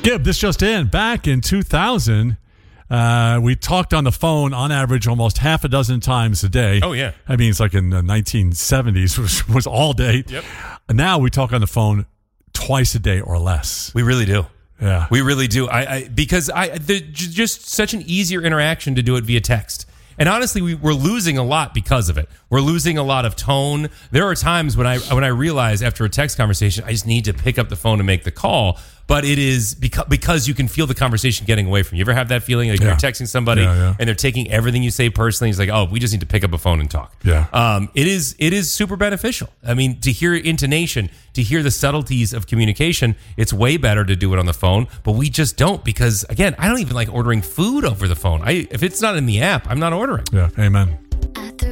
Gib, this just in. Back in 2000, we talked on the phone on average almost half a dozen times a day. Oh, yeah. I mean, it's like in the 1970s, which was all day. Yep. And now we talk on the phone twice a day or less. We really do. Yeah. We really do. Because just such an easier interaction to do it via text. And honestly, we're losing a lot because of it. We're losing a lot of tone. There are times when I realize after a text conversation, I just need to pick up the phone and make the call. But it is because you can feel the conversation getting away from you. You ever have that feeling like you're texting somebody and they're taking everything you say personally? It's like, oh, we just need to pick up a phone and talk. Yeah. It is super beneficial. I mean, to hear intonation, to hear the subtleties of communication, it's way better to do it on the phone. But we just don't because, again, I don't even like ordering food over the phone. If it's not in the app, I'm not ordering. Yeah. Amen.